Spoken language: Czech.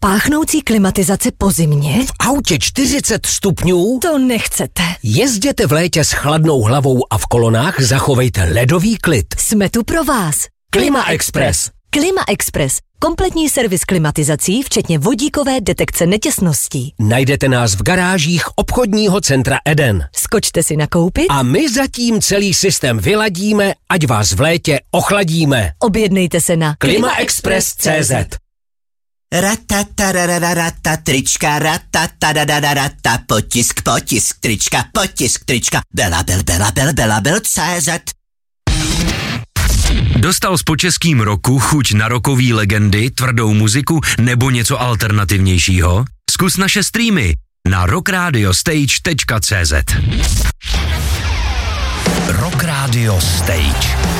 Páchnoucí klimatizace po zimě? V autě 40 stupňů? To nechcete. Jezděte v létě s chladnou hlavou a v kolonách zachovejte ledový klid. Jsme tu pro vás. Klima Express. Klima Express. Kompletní servis klimatizací, včetně vodíkové detekce netěsností. Najdete nás v garážích obchodního centra Eden. Skočte si nakoupit a my zatím celý systém vyladíme, ať vás v létě ochladíme. Objednejte se na klimaexpress.cz. Ratatarararata trička, ratatarararata potisk trička, belabel.cz. Dostal s počeským roku chuť na rokový legendy, tvrdou muziku nebo něco alternativnějšího? Zkus naše streamy na rockradiostage.cz. Rock Radio Stage.